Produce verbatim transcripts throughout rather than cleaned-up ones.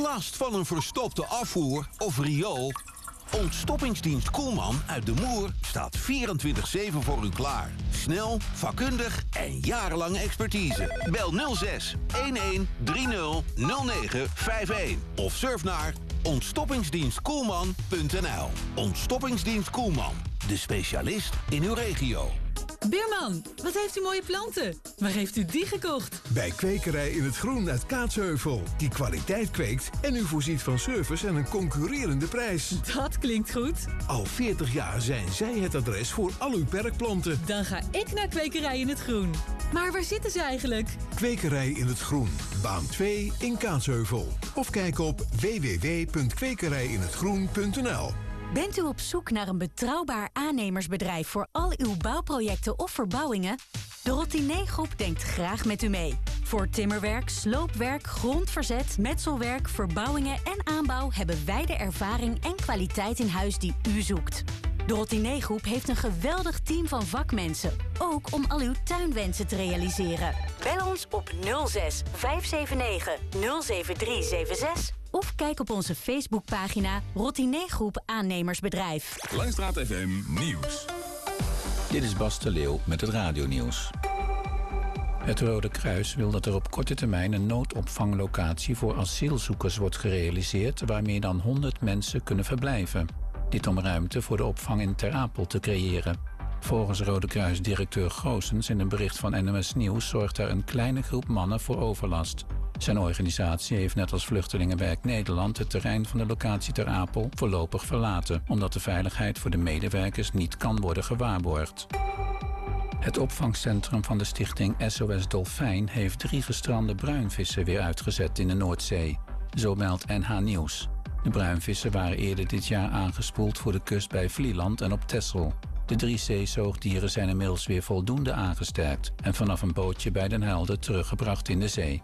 Last van een verstopte afvoer of riool? Ontstoppingsdienst Koelman uit De Moer staat vierentwintig zeven voor u klaar. Snel, vakkundig en jarenlange expertise. Bel nul zes elf drie nul nul negen vijf een of surf naar ontstoppingsdienst koelman punt n l. Ontstoppingsdienst Koelman, de specialist in uw regio. Buurman, wat heeft u mooie planten? Waar heeft u die gekocht? Bij Kwekerij in het Groen uit Kaatsheuvel. Die kwaliteit kweekt en u voorziet van service en een concurrerende prijs. Dat klinkt goed. Al veertig jaar zijn zij het adres voor al uw perkplanten. Dan ga ik naar Kwekerij in het Groen. Maar waar zitten ze eigenlijk? Kwekerij in het Groen, baan twee in Kaatsheuvel. Of kijk op w w w punt kwekerij in het groen punt n l. Bent u op zoek naar een betrouwbaar aannemersbedrijf voor al uw bouwprojecten of verbouwingen? De Rotiné Groep denkt graag met u mee. Voor timmerwerk, sloopwerk, grondverzet, metselwerk, verbouwingen en aanbouw hebben wij de ervaring en kwaliteit in huis die u zoekt. De Rotiné Groep heeft een geweldig team van vakmensen, ook om al uw tuinwensen te realiseren. Bel ons op nul zes vijf zeven negen nul zeven drie zeven zes of kijk op onze Facebookpagina Rotiné Groep Aannemersbedrijf. Langstraat F M Nieuws. Dit is Bas de Leeuw met het radionieuws. Het Rode Kruis wil dat er op korte termijn een noodopvanglocatie voor asielzoekers wordt gerealiseerd waar meer dan honderd mensen kunnen verblijven. Dit om ruimte voor de opvang in Ter Apel te creëren. Volgens Rode Kruis-directeur Goossens in een bericht van N O S Nieuws zorgt er een kleine groep mannen voor overlast. Zijn organisatie heeft net als Vluchtelingenwerk Nederland het terrein van de locatie Ter Apel voorlopig verlaten, omdat de veiligheid voor de medewerkers niet kan worden gewaarborgd. Het opvangcentrum van de stichting S O S Dolfijn heeft drie gestrande bruinvissen weer uitgezet in de Noordzee. Zo meldt N H Nieuws. De bruinvissen waren eerder dit jaar aangespoeld voor de kust bij Vlieland en op Texel. De drie zeezoogdieren zijn inmiddels weer voldoende aangesterkt en vanaf een bootje bij Den Helder teruggebracht in de zee.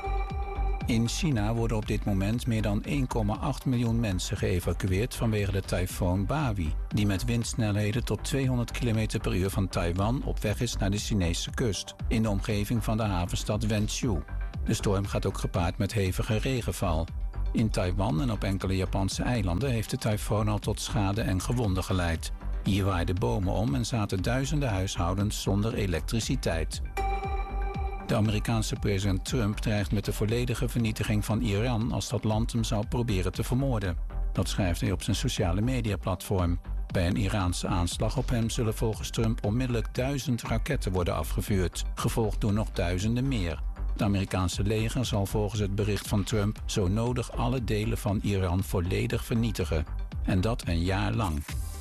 In China worden op dit moment meer dan één komma acht miljoen mensen geëvacueerd vanwege de tyfoon Bawi, die met windsnelheden tot tweehonderd kilometer per uur van Taiwan op weg is naar de Chinese kust, in de omgeving van de havenstad Wenzhou. De storm gaat ook gepaard met hevige regenval. In Taiwan en op enkele Japanse eilanden heeft de tyfoon al tot schade en gewonden geleid. Hier waaiden bomen om en zaten duizenden huishoudens zonder elektriciteit. De Amerikaanse president Trump dreigt met de volledige vernietiging van Iran als dat land hem zou proberen te vermoorden. Dat schrijft hij op zijn sociale mediaplatform. Bij een Iraanse aanslag op hem zullen volgens Trump onmiddellijk duizend raketten worden afgevuurd, gevolgd door nog duizenden meer. Het Amerikaanse leger zal volgens het bericht van Trump zo nodig alle delen van Iran volledig vernietigen. En dat een jaar lang.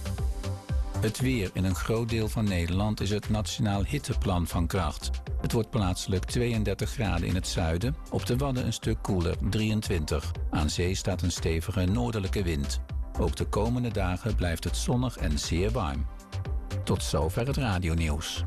Het weer in een groot deel van Nederland is het Nationaal Hitteplan van kracht. Het wordt plaatselijk tweeëndertig graden in het zuiden, op de Wadden een stuk koeler, drieëntwintig. Aan zee staat een stevige noordelijke wind. Ook de komende dagen blijft het zonnig en zeer warm. Tot zover het radionieuws.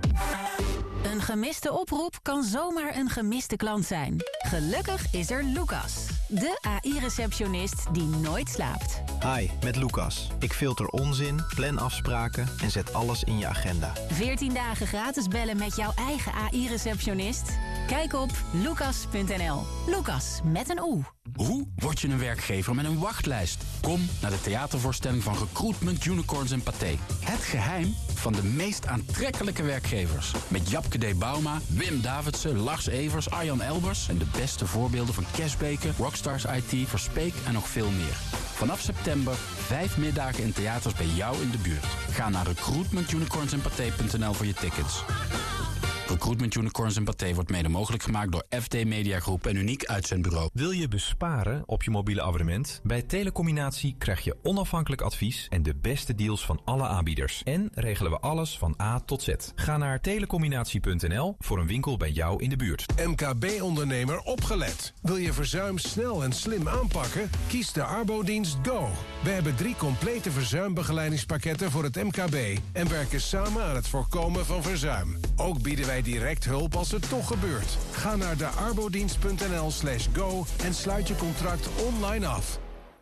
Een gemiste oproep kan zomaar een gemiste klant zijn. Gelukkig is er Lucas, de A I-receptionist die nooit slaapt. Hi, met Lucas. Ik filter onzin, plan afspraken en zet alles in je agenda. veertien dagen gratis bellen met jouw eigen A I-receptionist? Kijk op lucas punt n l. Lucas met een O. Hoe word je een werkgever met een wachtlijst? Kom naar de theatervoorstelling van Recruitment Unicorns en Pathé. Het geheim van de meest aantrekkelijke werkgevers. Met Japke D. Bauma, Wim Davidsen, Lars Evers, Arjan Elbers en de beste voorbeelden van Cashbaker, Rockstars I T, Verspeek en nog veel meer. Vanaf september vijf middagen in theaters bij jou in de buurt. Ga naar recruitment unicorns en pathé punt n l voor je tickets. Recruitment Unicorns en Pathé wordt mede mogelijk gemaakt door F D Media Groep en Uniek Uitzendbureau. Wil je besparen op je mobiele abonnement? Bij Telecombinatie krijg je onafhankelijk advies en de beste deals van alle aanbieders. En regelen we alles van A tot Z. Ga naar telecombinatie punt n l voor een winkel bij jou in de buurt. M K B-ondernemer opgelet. Wil je verzuim snel en slim aanpakken? Kies de Arbodienst Go. We hebben drie complete verzuimbegeleidingspakketten voor het M K B en werken samen aan het voorkomen van verzuim. Ook bieden wij direct hulp als het toch gebeurt. Ga naar de arbodienst punt n l slash go en sluit je contract online af.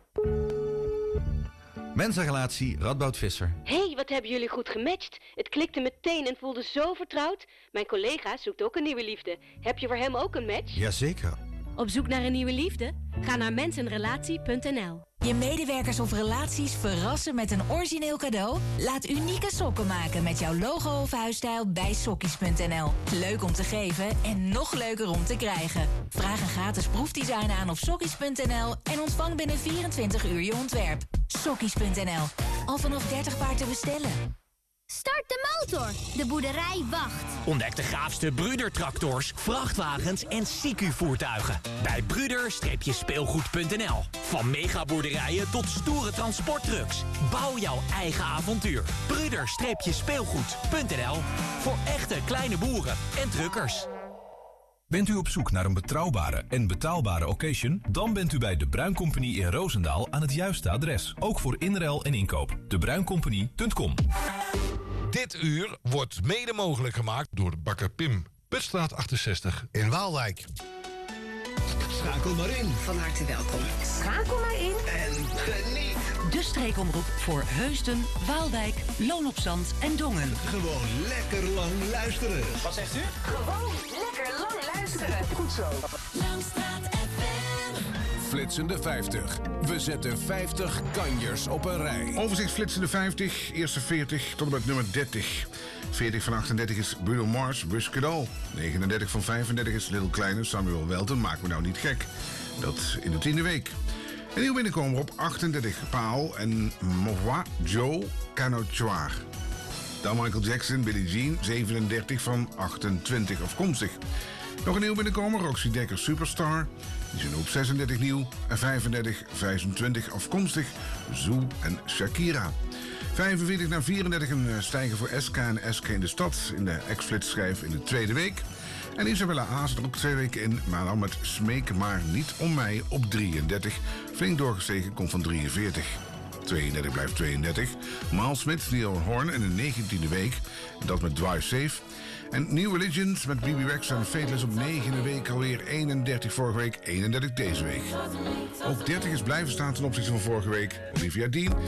Mensenrelatie Radboud Visser. Hé, hey, wat hebben jullie goed gematcht. Het klikte meteen en voelde zo vertrouwd. Mijn collega zoekt ook een nieuwe liefde. Heb je voor hem ook een match? Jazeker. Op zoek naar een nieuwe liefde? Ga naar mensenrelatie punt n l. Je medewerkers of relaties verrassen met een origineel cadeau? Laat unieke sokken maken met jouw logo of huisstijl bij sokkies punt n l. Leuk om te geven en nog leuker om te krijgen. Vraag een gratis proefdesign aan op sokkies punt n l en ontvang binnen vierentwintig uur je ontwerp. sokkies punt n l. Al vanaf dertig paar te bestellen. Start de motor. De boerderij wacht. Ontdek de gaafste Brüder-tractors, vrachtwagens en S I C U-voertuigen. Bij Brüder-speelgoed punt n l. Van megaboerderijen tot stoere transporttrucks. Bouw jouw eigen avontuur. Brüder-speelgoed punt n l. Voor echte kleine boeren en truckers. Bent u op zoek naar een betrouwbare en betaalbare occasion? Dan bent u bij De Bruin Company in Roosendaal aan het juiste adres. Ook voor inruil en inkoop. de bruin company punt com. Dit uur wordt mede mogelijk gemaakt door Bakker Pim. Putstraat achtenzestig in Waalwijk. Schakel maar in. Van harte welkom. Schakel maar in. En geniet. De streekomroep voor Heusden, Waalwijk, Loon op Zand en Dongen. Gewoon lekker lang luisteren. Wat zegt u? Gewoon lekker lang luisteren. Goed zo. Langstraat F M. Flitsende vijftig. We zetten vijftig kanjers op een rij. Overzicht flitsende vijftig. Eerste veertig tot en met nummer dertig. veertig van achtendertig is Bruno Mars, Wish It All. negenendertig van vijfendertig is Little Kleine, Samuel Welten. Maak me nou niet gek. Dat in de tiende week. En nieuw binnenkomen op achtendertig. Paul en Mova Joe Canochoir. Dan Michael Jackson, Billie Jean, zevenendertig van achtentwintig afkomstig. Nog een nieuw binnenkomen, Roxy Dekker Superstar. Die zijn op zesendertig nieuw en vijfendertig, vijfentwintig afkomstig. Zoe en Shakira. vijfenveertig naar vierendertig een stijger voor S K en S K in de stad. In de X-Flits schijf in de tweede week. En Isabella A zit er ook twee weken in, maar dan met Smeek maar niet om mij op drieëndertig. Flink doorgestegen, komt van drieënveertig. tweeëndertig blijft tweeëndertig. Miles Smith, Neil Horn in de negentiende week. Dat met Drive Safe. En New Religions met B B Rex en Fateless op negende week alweer eenendertig vorige week, eenendertig deze week. Ook dertig is blijven staan ten opzichte van vorige week. Olivia Dean.